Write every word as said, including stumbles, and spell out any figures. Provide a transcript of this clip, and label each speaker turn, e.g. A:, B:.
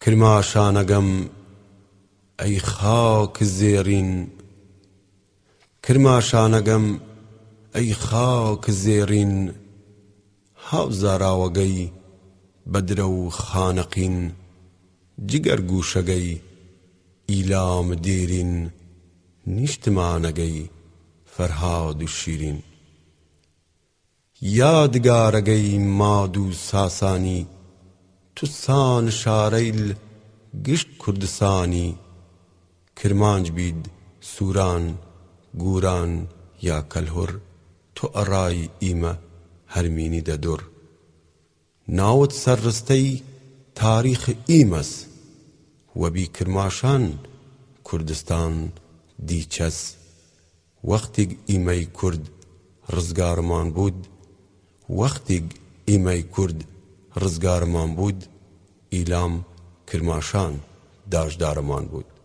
A: کرماشانەگەم ئەی خاک زێڕین کرماشانەگەم ئەی خاک زێڕین هاوزاراوەگەی بەدرە و خانەقین جگەر گوشەگەی ئیلام دێرین نیشتمانەگەی فەرهاد و شیرین یادگارەگەی ماد و ساسانی توسان شارەیل گشت کوردستانی کرمانج بید سووران گوران یا کەلهوڕ تۆ ئەڕای ئیمە هەرمینی دەدوڕ ناوت سەرڕستەی تاریخ ئیمەس وەبی کرماشان کوردستان دیچەس وەختێک ئیمەی کورد ڕزگارمان بود وەختێک ئیمەی کورد ڕزگارمان بود ئیلام کرماشان داژدارمان بود